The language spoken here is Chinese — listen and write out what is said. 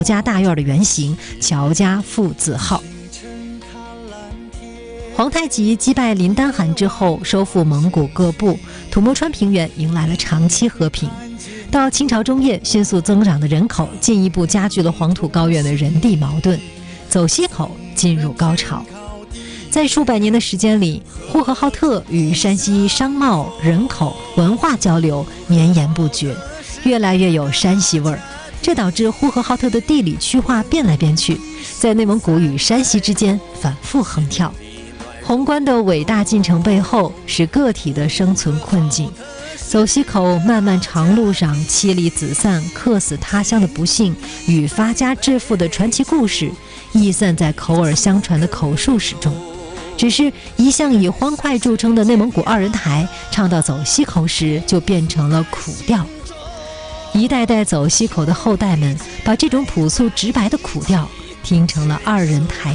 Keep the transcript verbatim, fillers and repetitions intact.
家大院的原型乔家父子号。皇太极击败林丹汗之后，收复蒙古各部，土默川平原迎来了长期和平。到清朝中叶，迅速增长的人口进一步加剧了黄土高原的人地矛盾，走西口进入高潮。在数百年的时间里，呼和浩特与山西商贸、人口、文化交流绵延不绝，越来越有山西味儿。这导致呼和浩特的地理区划变来变去，在内蒙古与山西之间反复横跳。宏观的伟大进程背后是个体的生存困境。走西口漫漫长路上，妻离子散、客死他乡的不幸与发家致富的传奇故事，溢散在口耳相传的口述史中。只是一向以欢快著称的内蒙古二人台，唱到走西口时就变成了苦调。一代代走西口的后代们，把这种朴素直白的苦调听成了二人台